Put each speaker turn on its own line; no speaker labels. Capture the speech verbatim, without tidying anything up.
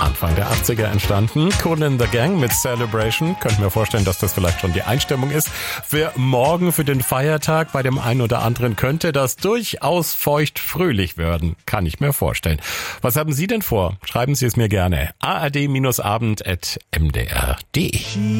Anfang der achtziger entstanden. Kool and the Gang mit Celebration. Könnten wir vorstellen, dass das vielleicht schon die Einstimmung ist. Für morgen, für den Feiertag, bei dem einen oder anderen könnte das durchaus feucht-fröhlich werden. Kann ich mir vorstellen. Was haben Sie denn vor? Schreiben Sie es mir gerne. a r d abend at m d r punkt d e